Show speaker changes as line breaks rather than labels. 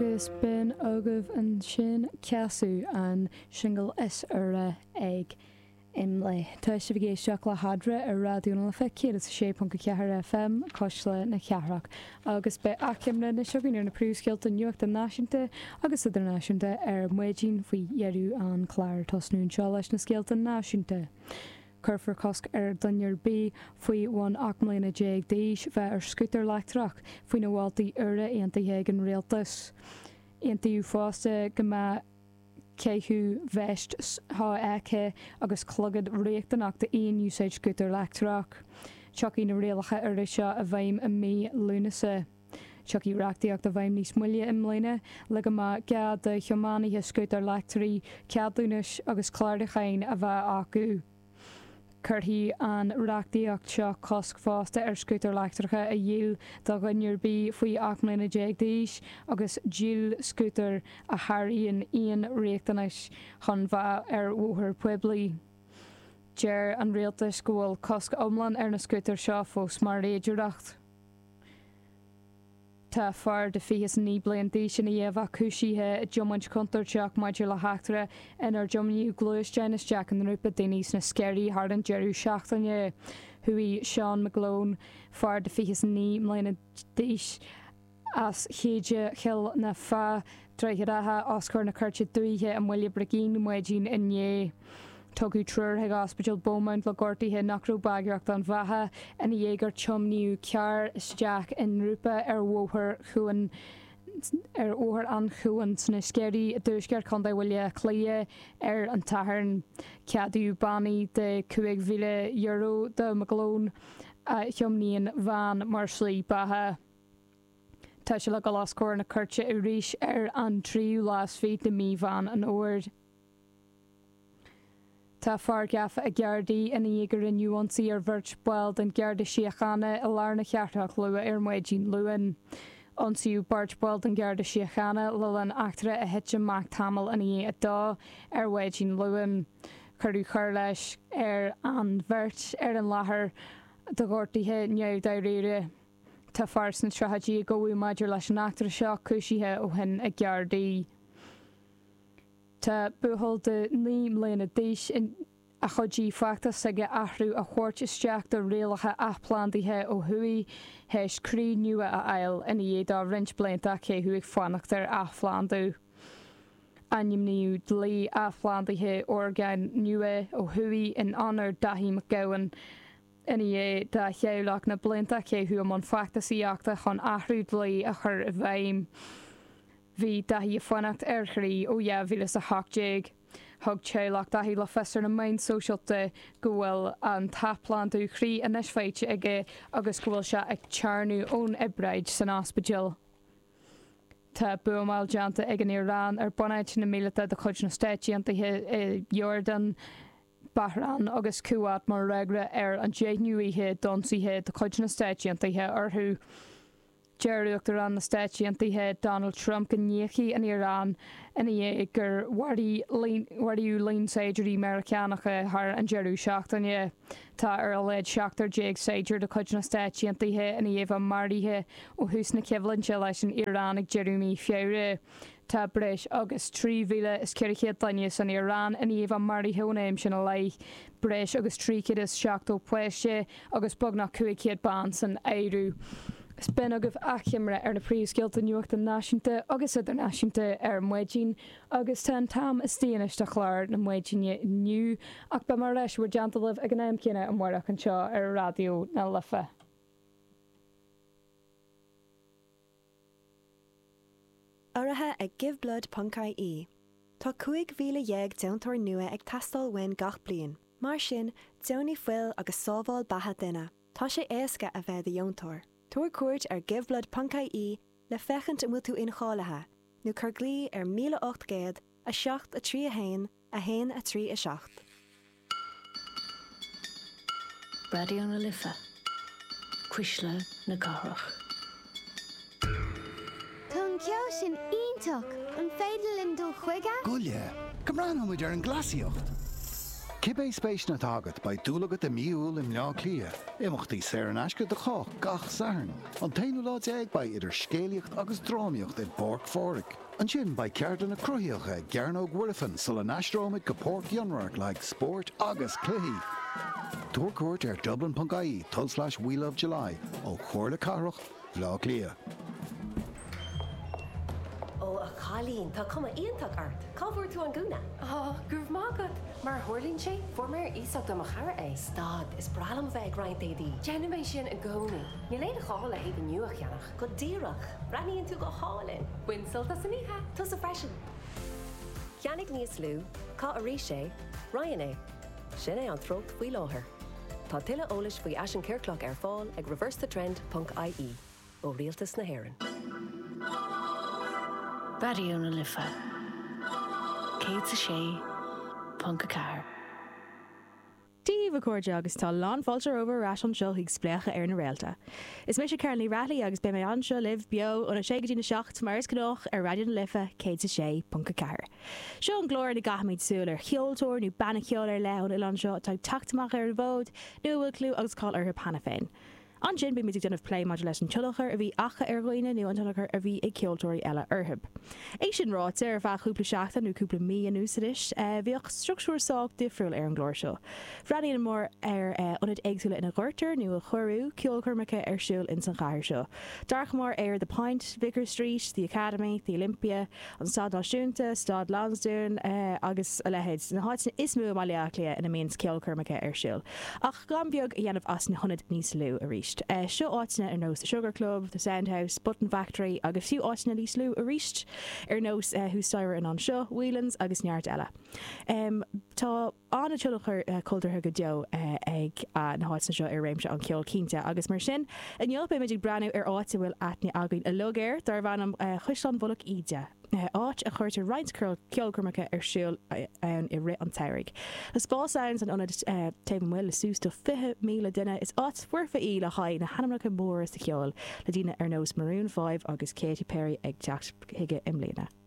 Agus bin agah an sin ceasú an single is ag im le. Tá sé bhgé seach le hadra ar radioúna le feici is 6.4 FM cosle na cearach. Agus be acimna na seogaíar na prúsceilt an nuachta náisiúnta agus idirnáisiúnta ar muidín faoi dhearú an chláir tosnún seo leis na scéalta náisiúnta. Curfar cosc ar duinear bí faoi 1.8 bheith ar scútar leachtrach faoi na bháltaí ura aontaithe an réaltas. Aontaíú fásta go mbeadh céithú bheist há aice agus clogad réachtanach de aon úsáid scútar leachtrach. Teachí na réalacha ar seo a bhaim a mí lúnasa. Teachí reachtaíocht a bhaim níos muile im mléine le go má gead de cheománíthe scútar leachtarí ceadúnas agus cláirdachain a bheith acu. Curthaí an reachtaíocht seo cosc fásta ar scútar leachtarcha a dhéal do ghuinear bí faoi 8.8 agus díal scútar a tharaíonn aon réachtanis chun bheith ar uathar pueblaí. Deir an réaltas go bhfuil cosc iomlán ar na scútar seo fós mar réidireacht. Tá fear de fios ní bliantí sin na dhéobh cúisíthe diomaint contarteach maidir le heachtere inar diomniú glúisteannas Jack an rúpa daoine na scéirí hard an jeú seachtainne thuí Sean McGlone fear de fios ní mléine díis as chéide chill na fa dreicheadathe oscar na chuirte dúithe an bhfuile brigín muidín inné. Tugadh trúr ag Hospital Beaumont le gortaíthe nachrú bagireacht an bhethe ina dhégur tiomniú cear isteach in rúpa ar bhóthar chuan ar óthar an chuan sna scéirí a dúsceart chun bhfuile clia ar an tathairn ceadú bannaí de €2,000 de McGlone a thiomníonn bhean mar slí bathe. Tá se le go lascóir na chuirte i ríis ar an tríú lás fé de mí bhean an óir. Tá fear gafa a geardaí ina dhégur in nuansaí ar bhirt buil den gearda siochanna i lár na cheartach lua ar muidín luan. Ansaú bart buil den gearda siochanna le an achtere a hitse mac tamil ina dhé a dá ar muidín luan. Curú chuir leis ar an bhirt ar an láthair do gortaíthe neamh dá réire. Tá fear na strategaí góú maidir leis an achtere seo cúisíthe ó hin a geardaí. Tá buhol de ní mléana díis a chodí factas aige athrú a chóirt isteach do réalacha athplandaithe ó thuí heis crí nua a ail ina dhéad á rint blianta céthú ag fanacht ar athplandú. Animníú dlí athplandaithe orgáin nua ó thuí in anar Daithí McGowan ina dhé de cheolaach na blianta céthú am an factasíoachta chun athrú dlí a chur a bhaim. Bhí daithí a fanacht airchaí ó dheabhhuilas a haictéig. Thug teolach daithí le festar na main socialte go bhfuil an taplaanú chrí a neisfeite aige agus go bhfuil se ag tearnú ón Ibreid san Hospital. Tá buamáil deanta ag an Iorán ar bunaid na míleta de chuid na stáitiantaithe i Jordan, Bahrain agus Kuwait mar regra ar an déithniúíthe donsaíthe de chuid na stáitiantaithe orthú. Deirúachtar an na stáitiantaithe Donald Trump go níochaí in Iorán ina dhé gur waríú líon séidirí Americanacha thar an jeú seachtainne. Tá ar a leid seachtar déag séidir de chuid na stáitiantaithe ina dhéobh maríthe ó hús na cibhlanse leis an Iorán ag jeúmí feabhre. Tá breis agus 3,000 daine san Iorán ina dhéobh maríthe ónéim sin a leith. Breis agus 3,700 puiste agus bognach 500 ban san éirú. Is ben agah achimre ar na príomhscéalta nuachta náisiúnta agus idirnáisiúnta ar muidín agus tá tam is tíanais de chláir na muidíne nniu ach ba mar leis bhfuir deanta libh ag an aimcinine an mórach an seo ar radio na lifa.
Áirithe ag giveblood.ie. Tá 5,000 deantar nua ag tastal wen gach blian. Mar sin, deannaí fuil agus sábháil batha duine. Tá sé éasca a bheith a dheontar. Tuair cuairt ar giveblood.ie le fechant bhfuil tú incháilethe, nó chur glí ar 1800 a 7 a 3 a 1 a 1 a 3 a 7.
Radio na lifa. Cuisle na carach.
Tún ceol sin iontoch an féidir linn dul chuige?
Goile, Cymrán muid ar an glasiocht.
Cibé spéis na tagad by dúlagad a miúil im ná clia. Imachtaí sé an eisce de chách gach sairn. An tainú lá ag by idir scéalaocht agus drámiocht i Borg Fóric. An sin by ceardan na cruthíocha Gearno Gwirfan sul an aistrómid go Port Gionrach like sport agus cluichí. Dúrcúirt Dublin.ie / We Love July ó Chorla Carach Lá Clia.
Colleen, tá cuma íontach art. Cábhar tú an gúna?
Gurb mágad. Mar thuirlín sé, formar ísach do machar é.
Stad, is bralam bheith graint édí.
Genimé sin a gcónaí. Ní léad a chála ag an nuach cheannach.
Go díreach, raníonn tú go hálinn.
Buinsilta san ihe.
Tus a freisin. Ceannig níos lú, cá a rí sé, Ryan é. Sin é an trócht faoi láthair. Tá tuile eolais faoi Aisin Circlach ar fáil ag reversethetrennd.ie ó Rialtas na Héireann.
Radio na Lifa. Céad sé, Punca Car.
Díomh a cuairde agus tá lán fáilte over rás an seo ag spléacha ar na réalta. Is mé sé Caroline Ratley agus be mé an seo libh bio ó na 16 mar is gnách ar Radio na Lifa céad sé Punca Car. Seo an glóir na gahamid súil ar cheoltóir nó banna cheol ar leon il an seo tá tachtamach ar an bhód nó bhfuil clú agus cáil ar pana féin. An sin be music denmh play modulation tullachar a bhí acha ar roiine nó an tullachar a bhí ag ceoltóirí eile orthab. É sin ráte ar bheith cúpla seachta nó cúpla mí an úsadis, bhíoh structúr ság difriúil ar an glóir seo. Bhreaíonn mór ar ionad éagsúla ina gcuirtear nó a chorú ceolcurmacha ar siúil in san chair seo. Darch mór ar The Point, Vicar Street, the Academy, the Olympia, an Stad Náisiúnta, Stad Lansdowne agus a lehéid. Na háitna is mú má leachlia ina mén ceolcurmacha ar siúil. Ach gan beag a dhéanamh as na honad níos lú a ríist. Seo áitina ar nós the Sugar Club, the Soundhouse, Button Factory agus fiú áitina níos lú a ríist ar nós hústáir in an seo, Whelan's agus neart eile. Tá anna tullachar cultúrtha go deo ag na háitina seo ar réimse an ceol cínte agus mar sin an neolpa iméidir breanú ar áite bhfuil aithne againn a logéir dar bhanam chuislan bholach ide. Áit a chuirte reinscurl ceolcurmacha ar siúil an I ri an teirig. Na spá sounds an onad taobh mhfuil le sús do 50,000 duine is áit fuorfa í le haid na hanamlacha móras de ceol le dtíine ar nós Maroon 5 agus Katy Perry ag teacht hiige imléna.